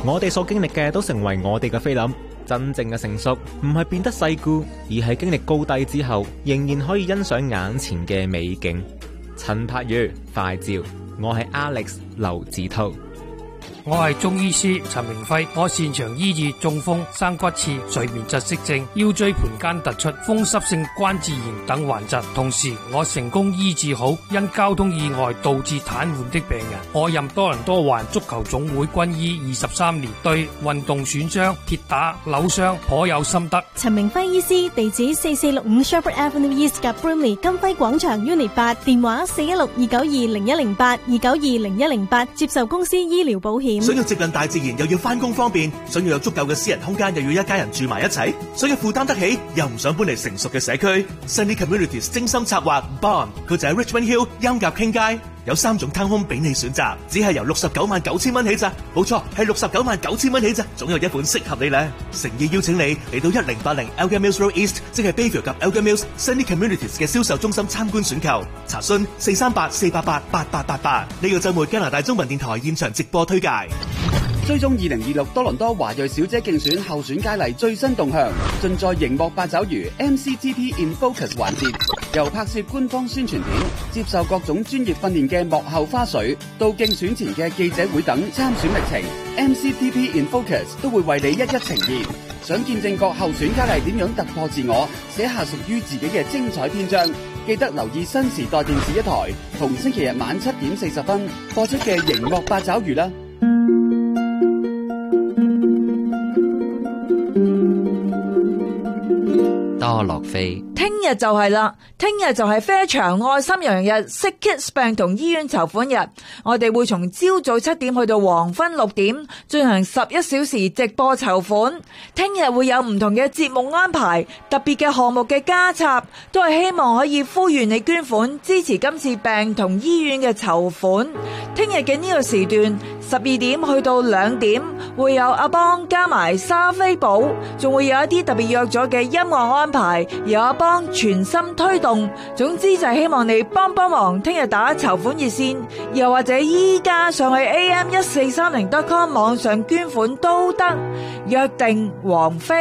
我哋所經歷嘅都成為我哋嘅菲林。真正嘅成熟唔係變得世故，而係經歷高低之後，仍然可以欣賞眼前嘅美景。陳柏宇快照，我係 Alex 劉子韜。 我係中醫師陳明輝，我擅長醫治中風、生骨刺、睡眠窒息症、腰椎盤間突出、風濕性關節炎等患疾，同時我成功醫治好因交通意外導致癱瘓的病人。我任多倫多華人足球總會軍醫23年，對運動損傷、跌打、扭傷頗有心得。 陳明輝醫師，地址4465 Shepherd Avenue East 及 Brimley 金輝廣場 Unit 8，電話416-292-0108 292-0108，接受公司醫療保險。 想要接近大自然又要返工方便，想要有足夠嘅私人空間又要一家人住埋一齊，想要負擔得起又唔想搬嚟成熟嘅社區。Sunny Communities 精心策劃 Bond， 佢就喺 Richmond Hill 音夾傾街，有3種 townhome 俾你選擇，只係由699000蚊起咋，冇錯係699000蚊起咋，總有一款適合你咧。誠意邀請你嚟到1080 Elgin Mills Road East， 即係 Bayview 及 Elgin Mills Sunny Communities 嘅銷售中心參觀選購，查詢438-488-8888。呢個週末加拿大中文電台現場直播推介。 追蹤2026多倫多華裔小姐競選候選佳麗最新動向，盡在熒幕八爪魚 MCTP in Focus 環節，由拍攝官方宣傳片、接受各種專業訓練嘅幕後花絮，到競選前嘅記者會等參選歷程 ，MCTP in Focus 都會為你一一呈現。想見證各候選佳麗點樣突破自我，寫下屬於自己嘅精彩篇章，記得留意新時代電視一台，逢星期日晚7點40分播出嘅熒幕八爪魚啦。 多樂飛， 聽日就係啦，聽日就係啡場愛心羊日 Sick Kids 病童醫院籌款日，我哋會從朝早7點去到黃昏6點進行11小時直播籌款。聽日會有唔同嘅節目安排，特別嘅項目嘅加插，都係希望可以呼籲你捐款支持今次病童醫院嘅籌款。聽日嘅呢個時段12點去到2點會有阿邦加埋莎菲寶，仲會有一啲特別約咗嘅音樂安排，由阿邦全心推動。總之就係希望你幫忙，聽日打籌款熱線，又或者依家上去 am1430.com 網上捐款都得。約定王菲。